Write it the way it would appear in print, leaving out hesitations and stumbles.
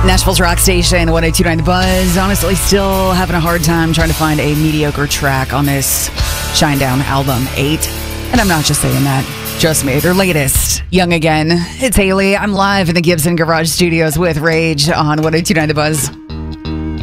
Nashville's rock station, 102.9 The Buzz. Honestly, still having a hard time trying to find a mediocre track on this Shinedown album, 8. And I'm not just saying that. Just made her latest, Young Again. It's Haley. I'm live in the Gibson Garage Studios with Rage on 102.9 The Buzz.